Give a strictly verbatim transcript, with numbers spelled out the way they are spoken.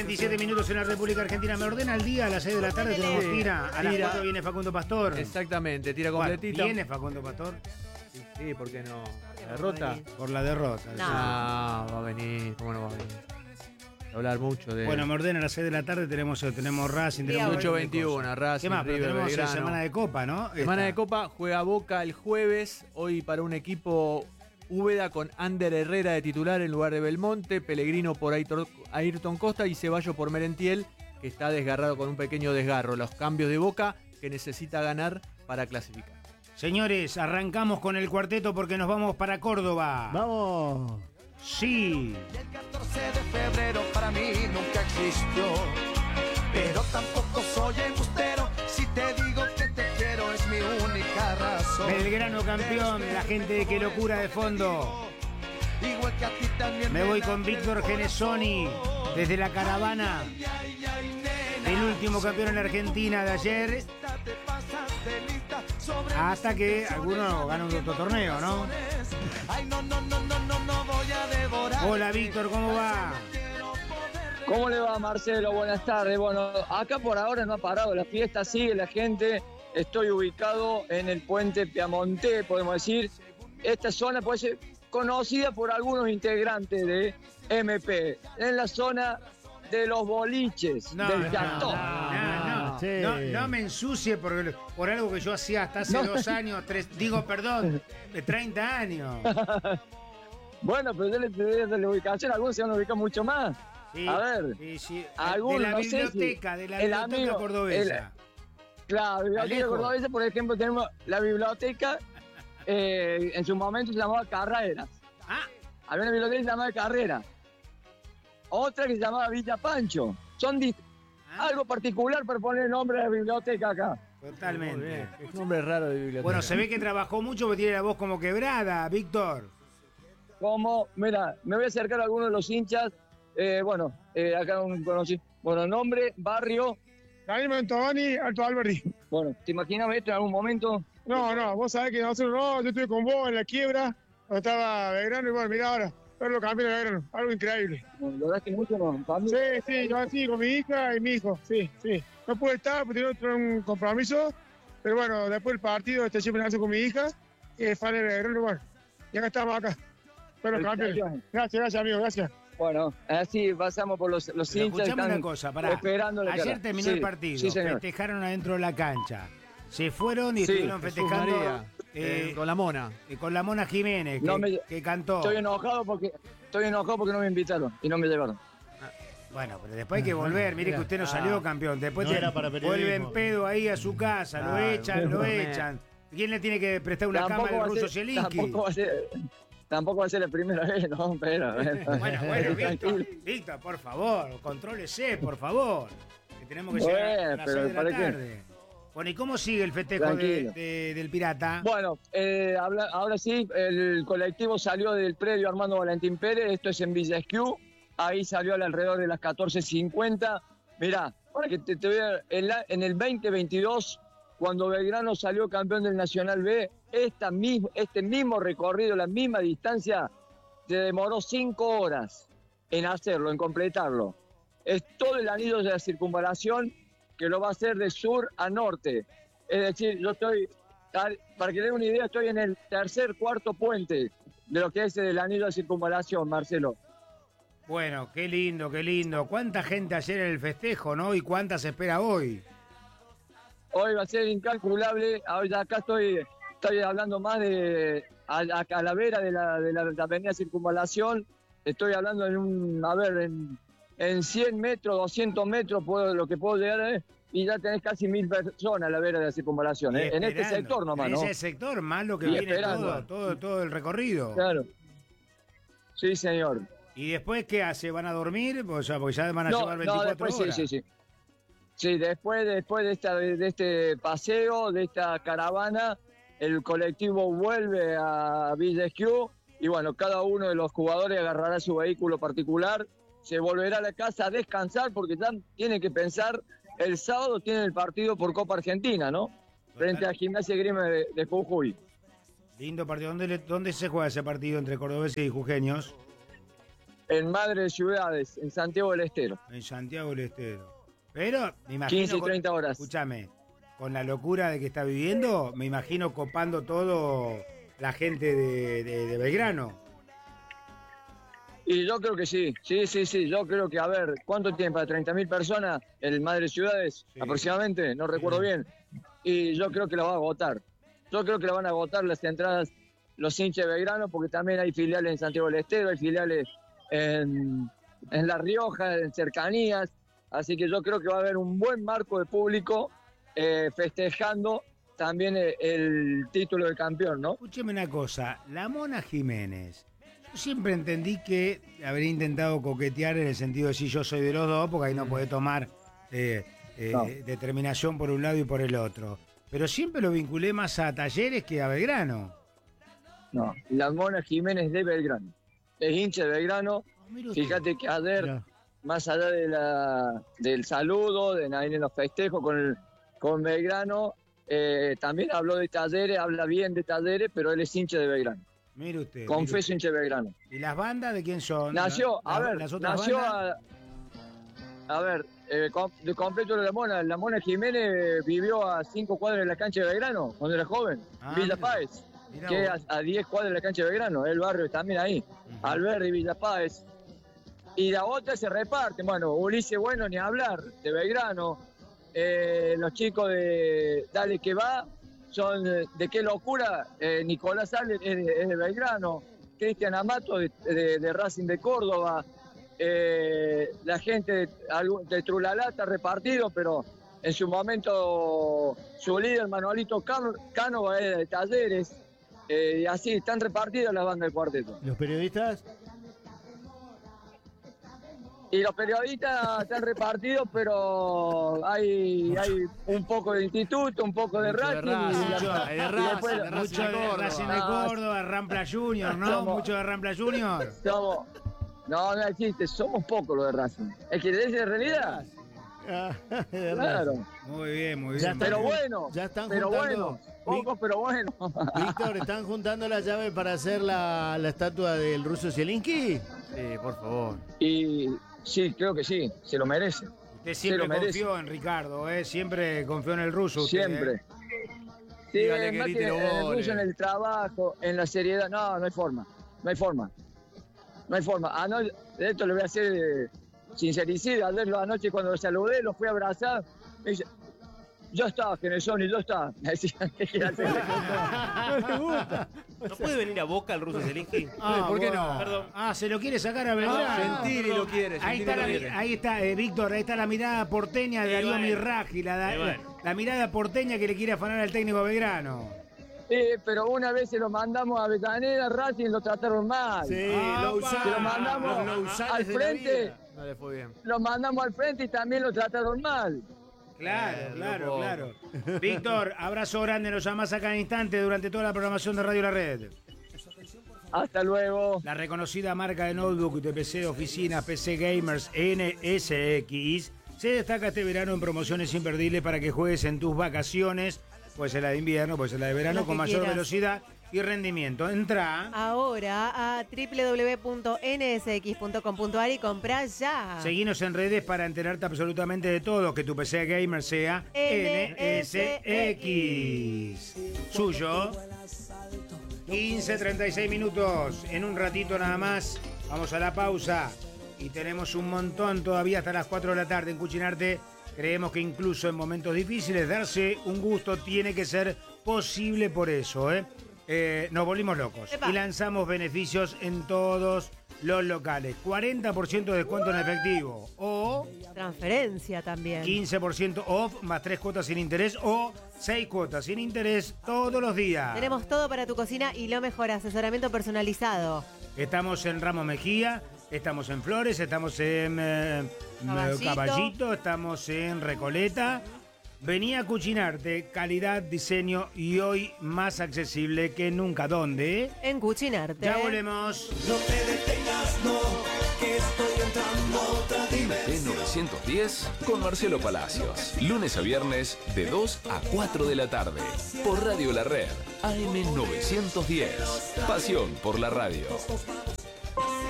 veintisiete minutos en la República Argentina. Me ordena el día a las seis de la tarde. Tenemos tira. A las cuatro viene Facundo Pastor. Exactamente, tira completita. ¿Viene Facundo Pastor? Sí, sí, ¿por qué no? ¿La derrota? Por la derrota. No, va a venir. ¿Cómo no va a venir? Hablar mucho de. Bueno, me ordena a las seis de la tarde. Tenemos, tenemos Racing. Tenemos ocho veintiuno, Racing. ¿Qué más? Pero River, tenemos Belgrano. semana de Copa, ¿no? Semana Esta. de Copa, juega Boca el jueves. Hoy para un equipo Úbeda con Ander Herrera de titular en lugar de Belmonte. Pellegrino por Aitor- Ayrton Costa y Ceballos por Merentiel, que está desgarrado con un pequeño desgarro. Los cambios de Boca que necesita ganar para clasificar. Señores, arrancamos con el cuarteto porque nos vamos para Córdoba. ¡Vamos! Sí. Y el catorce de febrero para mí nunca existió, pero tampoco soy embustero si te digo que te quiero, es mi única razón. Belgrano campeón, la gente de Qué Locura de fondo. Igual que a ti también Me voy con late el Víctor Genesoni corazón. desde la caravana. Ay, ay, ay, nena, El último campeón en la Argentina de ayer. esta te pasas de lista sobre Hasta mis que intenciones. alguno gana un otro torneo, ¿no? Ay, no, no, no, no, no, no voy a devorar. Hola Víctor, ¿cómo va? ¿Cómo le va, Marcelo? Buenas tardes. Bueno, acá por ahora no ha parado la fiesta, sigue la gente. Estoy ubicado en el puente Piamonte, podemos decir. Esta zona puede ser conocida por algunos integrantes de M P, en la zona de los boliches, No, del no, cantón. no, no, Sí. no, no me ensucie por, por algo que yo hacía hasta hace No. dos años, tres, digo, perdón, de treinta años. Bueno, pero yo le pedí de la ubicación, algunos se van a ubicar mucho más. Sí, A ver, sí, sí. algunos, de la no sé si- biblioteca, de la el biblioteca amigo- cordobesa. Claro, biblioteca Alejo. cordobesa, por ejemplo, tenemos la biblioteca, eh, en su momento se llamaba Carreras. Ah, Había una biblioteca que se llamaba Carrera. Otra que se llamaba Villa Pancho. Son dist- ah, algo particular para poner el nombre de la biblioteca acá. totalmente. Muy bien. Es un nombre raro de biblioteca. Bueno, se ve que trabajó mucho porque tiene la voz como quebrada, Víctor. Como, mira, me voy a acercar a algunos de los hinchas. Eh, bueno, eh, acá un conocido. Bueno, nombre, barrio. Daniel Mantovani, Alto Alberdi. Bueno, ¿te imaginas esto en algún momento? No, no, vos sabés que nosotros no, yo estuve con vos en la quiebra, cuando estaba Belgrano, y bueno, mirá ahora, ver los campeones de Belgrano, algo increíble. Bueno, la verdad es que mucho no. Para mí- Sí, sí, yo así con mi hija y mi hijo, sí, sí. No pude estar porque tenía otro un compromiso, pero bueno, después del partido, este siempre nace con mi hija, y es fan de Belgrano, y bueno, y acá estamos acá, ver los campeones. Gracias, gracias, amigo, gracias. Bueno, así pasamos por los, los Pero hinchas. que escuchame están una cosa, pará. esperando la Ayer cara. terminó Sí, el partido, Sí, señor. festejaron adentro de la cancha. Se fueron y Sí, estuvieron Jesús festejando María, eh, eh, con la mona. eh, con la Mona Jiménez, que, No me- que cantó. Estoy enojado porque estoy enojado porque no me invitaron y no me llevaron. Bueno, pero después hay que volver. Mire que usted no salió campeón. Después No te era para periodismo. vuelven pedo ahí a su casa. Lo Claro, echan, lo torneo. echan. ¿Quién le tiene que prestar una Tampoco cama va al a ruso ser- Zielinski? Tampoco va a ser, tampoco va a ser la primera vez, no, pero. Bueno, bueno, Víctor, Tranquilo. Víctor, por favor, contrólese, por favor. Que tenemos que Bueno, llegar a las pero seis de la ¿para qué? tarde. Bueno, ¿y cómo sigue el festejo de- Tranquilo. de- del Pirata? Bueno, eh, habla- ahora sí, el colectivo salió del predio Armando Valentín Pérez, esto es en Villa Esquiú, ahí salió al alrededor de las catorce cincuenta. Mirá, para que te, te vea, en, la- en el veinte veintidós, cuando Belgrano salió campeón del Nacional B, esta mis- este mismo recorrido, la misma distancia, se demoró cinco horas en hacerlo, en completarlo. Es todo el anillo de la circunvalación que lo va a hacer de sur a norte. Es decir, yo estoy, tal- para que den una idea, estoy en el tercer, cuarto puente de lo que es el anillo de circunvalación, Marcelo. Bueno, qué lindo, qué lindo. ¿Cuánta gente ayer en el festejo, no? ¿Y cuánta se espera hoy? Hoy va a ser incalculable. Ahora acá estoy, estoy hablando más de a, a, a la vera de la, de la, de la avenida Circunvalación. Estoy hablando en un, a ver, en, en cien metros, doscientos metros, puedo, lo que puedo llegar es, y ya tenés casi mil personas a la vera de la Circunvalación. Y ¿eh? En este esperando. sector nomás, En ¿no? ese sector, más lo que Y viene esperando. todo, todo, todo el recorrido. Claro. Sí, señor. ¿Y después qué hace? ¿Van a dormir? O sea, porque ya van a No, llevar no, veinticuatro después horas. sí, sí, sí. Sí, después, después de, esta, de este paseo, de esta caravana, el colectivo vuelve a Villa Esquiú y bueno, cada uno de los jugadores agarrará su vehículo particular, se volverá a la casa a descansar porque ya tienen que pensar, el sábado tienen el partido por Copa Argentina, ¿no? Frente a Gimnasia y Grima de, de Jujuy. Lindo partido. ¿Dónde, le- ¿Dónde se juega ese partido entre cordobeses y jujeños? en Madre de Ciudades, en Santiago del Estero. En Santiago del Estero. Pero, me imagino... quince y treinta horas. Escúchame, con la locura de que está viviendo, me imagino copando todo la gente de, de, de Belgrano. Y yo creo que sí, sí, sí, sí. Yo creo que, a ver, ¿cuánto tiempo? ¿Para treinta mil personas? ¿El Madre de Ciudades? Sí. Aproximadamente, no recuerdo Sí. bien. Y yo creo que lo va a agotar. Yo creo que lo van a agotar las entradas los hinchas de Belgrano, porque también hay filiales en Santiago del Estero, hay filiales en, en La Rioja, en cercanías. Así que yo creo que va a haber un buen marco de público eh, festejando también el, el título de campeón, ¿no? Escúcheme una cosa, la Mona Jiménez, yo siempre entendí que habría intentado coquetear en el sentido de si yo soy de los dos, porque ahí no puede tomar eh, eh, No. determinación por un lado y por el otro. Pero siempre lo vinculé más a Talleres que a Belgrano. No, la Mona Jiménez de Belgrano. Es hincha de Belgrano. Oh, mire usted. Fíjate que ayer, Mirá. más allá de la, del saludo, de nadie en los festejos con, el, con Belgrano, eh, también habló de Talleres, habla bien de Talleres, pero él es hincha de Belgrano. Mire usted. Confeso mire hincha de Belgrano. usted. ¿Y las bandas de quién son? Nació, La- a la- ver, las otras nació bandas. a, a ver, eh, com- de completo de la Mona. La Mona Jiménez vivió a cinco cuadras de la cancha de Belgrano cuando era joven, Ah, Villa mira. Páez, Mirá que vos. a, a diez cuadras de la cancha de Belgrano, el barrio también ahí, Ujú. Alberdi, Villa Páez. Y la otra se reparte, bueno, Ulises Bueno, ni hablar, de Belgrano. Eh, los chicos de Dale que va, son eh, de Qué Locura, eh, Nicolás Sales es de, es de Belgrano, Cristian Amato de, de- de Racing de Córdoba, eh, la gente de, algún- de Trulalá está repartido, pero en su momento su líder Manuelito Cano- Cánova era de Talleres, eh, y así están repartidas las bandas del cuarteto. ¿Los periodistas? Y los periodistas están repartidos, pero hay, hay un poco de instituto, un poco de Mucho de Racing. Racing, y la- mucho de y Racing, después- de Racing Mucho de Córdoba. Racing de Ah, Córdoba, Rampla Junior, ¿no? Somos- Mucho de Rampla Junior. somos- no, no existe, somos pocos los de Racing. Es que esa es realidad. Ah, de Claro. Muy bien, muy Ya bien. está. Pero muy bien. bueno, Ya están pero juntando. bueno, pocos pero bueno. Víctor, ¿están juntando la llave para hacer la, la estatua del ruso Zielinski? Sí, por favor. Y sí, creo que sí, se lo merece. Usted siempre se lo merece. confió en Ricardo, ¿eh? Siempre confió en el ruso. Usted, Siempre. ¿eh? Sí, Dígale que más grite que los en el goles. ruso, en el trabajo, en la seriedad. No, no hay forma. No hay forma. No hay forma. Ah, no, de esto le voy a hacer eh, sincericida. Ayer lo- anoche cuando lo saludé, lo fui a abrazar. Me dice, yo estaba, Genesoni, yo estaba. Me decía, ¿qué quiere hacer? No le gusta. ¿No puede venir a Boca el ruso Zielinski? Ah, ¿por qué bueno. no? Perdón. Ah, se lo quiere sacar a Belgrano. Ah, Gentili lo quiere, Ahí Gentili está, lo la, quiere. ahí está eh, Víctor, ahí está la mirada porteña de Y Darío bueno. Mirraji, la, da- Y bueno. la mirada porteña que le quiere afanar al técnico a Belgrano. Sí, pero una vez se lo mandamos a Betanera, Racing lo trataron mal. Sí, Ah, lo pa. usaron. Se lo mandamos Los Lausanes al de la frente. vida. No le fue bien. Lo mandamos al frente y también lo trataron mal. Claro, Eh, claro, loco. claro. Víctor, abrazo grande, nos llamás acá en instante durante toda la programación de Radio La Red. Hasta luego. La reconocida marca de notebook de P C oficinas, P C Gamers N S X, se destaca este verano en promociones imperdibles para que juegues en tus vacaciones, puede ser la de invierno, puede ser la de verano, Lo que con mayor quieras. velocidad y rendimiento. Entra, Ahora a doble u doble u doble u punto ene ese equis punto com punto a r y comprá ya. seguinos en redes para enterarte absolutamente de todo, que tu P C Gamer sea N S X. Suyo. quince treinta y seis minutos. En un ratito nada más. Vamos a la pausa. Y tenemos un montón todavía hasta las cuatro de la tarde en Cuchinarte. Creemos que incluso en momentos difíciles darse un gusto tiene que ser posible por eso, ¿eh? Eh, nos volvimos locos. Epa. Y lanzamos beneficios en todos los locales. cuarenta por ciento de descuento en efectivo. O Transferencia también. quince por ciento off más tres cuotas sin interés o seis cuotas sin interés todos los días. Tenemos todo para tu cocina y lo mejor, asesoramiento personalizado. Estamos en Ramos Mejía, estamos en Flores, estamos en eh, Caballito. Caballito, estamos en Recoleta. Vení a Cuchinarte, calidad, diseño y hoy más accesible que nunca. ¿Dónde? En Cuchinarte. Ya volvemos. M T novecientos diez con Marcelo Palacios. Lunes a viernes de dos a cuatro de la tarde. Por Radio La Red. A M novecientos diez. Pasión por la radio.